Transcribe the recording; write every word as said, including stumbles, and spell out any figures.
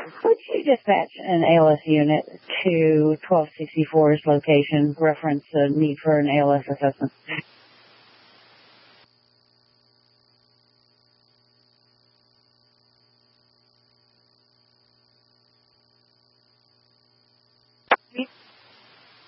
Would you dispatch an A L S unit to twelve sixty-four's location, reference the need for an A L S assessment?